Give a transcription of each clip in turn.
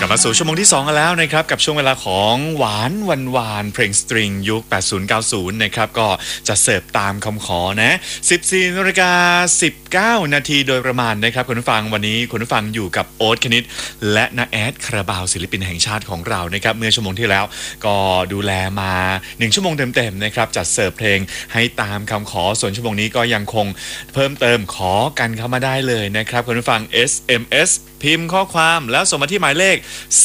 ลับมาสู่ชั่วโมงที่2กันแล้วนะครับกับช่วงเวลาของหวานวันวานเพลงสตริงยุค 80-90 นะครับก็จะเสิร์ฟตามคำขอนะ 14:19 นาทีโดยประมาณนะครับคุณผู้ฟังวันนี้คุณผู้ฟังอยู่กับโอ๊ตคณิตและน้าแอดคาราบาวศิลปินแห่งชาติของเรานะครับเมื่อชั่วโมงที่แล้วก็ดูแลมา1ชั่วโมงเต็มๆนะครับจัดเสิร์ฟเพลงให้ตามคำขอส่วนชั่วโมงนี้ก็ยังคงเพิ่มเติมขอกันเข้ามาได้เลยนะครับคุณผู้ฟัง SMSพิมพ์ข้อความแล้วส่งมาที่หมายเลข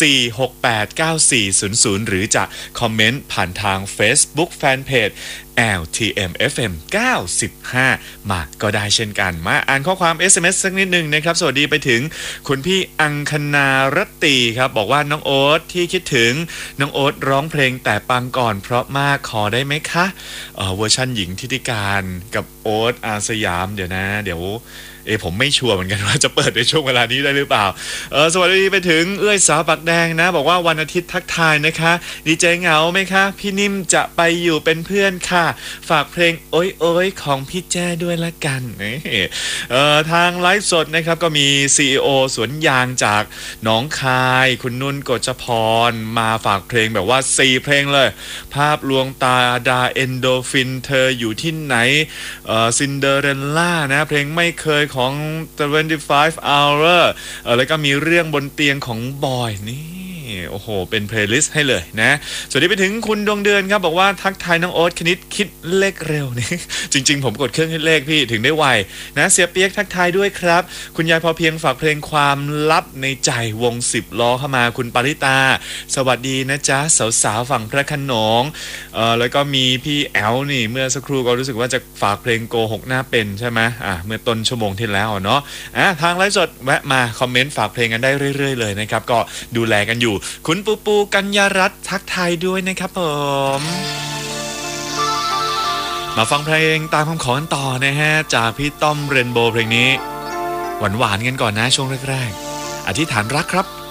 4689400 หรือจะคอมเมนต์ผ่านทาง Facebook Fanpage LTMFM 95 มาก็ได้เช่นกันมาอ่านข้อความ SMS สักนิดหนึ่งนะครับสวัสดีไปถึงคุณพี่อังคณารตีครับบอกว่าน้องโอ๊ตที่คิดถึงน้องโอ๊ตร้องเพลงแต่ปังก่อนเพราะมากขอได้ไหมคะเวอร์ชันหญิงทิติการกับโอ๊ตอาสยามเดี๋ยวผมไม่ชัวร์เหมือนกันว่าจะเปิดในช่วงเวลานี้ได้หรือเปล่าสวัสดีไปถึงเอื้อยสาวปากแดงนะบอกว่าวันอาทิตย์ทักทายนะคะดีเจเหงาไหมคะพี่นิ่มจะไปอยู่เป็นเพื่อนค่ะฝากเพลงโอ๊ยโอ๊ยของพี่แจ้ด้วยละกันทางไลฟ์สดนะครับก็มี CEO สวนยางจากหนองคายคุณนุ่นกฎจพรมาฝากเพลงแบบว่า4เพลงเลยภาพลวงตาดาเอนโดฟินเธออยู่ที่ไหนซินเดอเรลล่านะเพลงไม่เคยของ25 hour แล้วก็มีเรื่องบนเตียงของบอยนี่โอ้โหเป็นเพลย์ลิสต์ให้เลยนะสวัสดีไปถึงคุณดวงเดือนครับบอกว่าทักทายน้องโอ๊ตคณิตคิดเลขเร็วนี่ จริงๆผมกดเครื่องคิดเลขพี่ถึงได้ไวนะเสียเปียกทักทายด้วยครับคุณยายพอเพียงฝากเพลงความลับในใจวง10ล้อเข้ามาคุณปาริตาสวัสดีนะจ๊ะสาวๆฝั่งพระโขนงแล้วก็มีพี่แอลนี่เมื่อสักครู่ก็รู้สึกว่าจะฝากเพลงโกหกหน้าเป็นใช่ไหมเมื่อต้นชั่วโมงที่แล้วเนาะทางไลฟ์สดแวะมาคอมเมนต์ฝากเพลงกันได้เรื่อยๆเลยนะครับก็ดูแลกันอยู่คุณปูกัญญารัตน์ทักทายด้วยนะครับผมมาฟังเพลงตามคำขอกันต่อนะฮะจากพี่ต้อมเรนโบว์เพลงนี้หวานๆกันก่อนนะช่วงแรกๆอธิษฐานรักครับ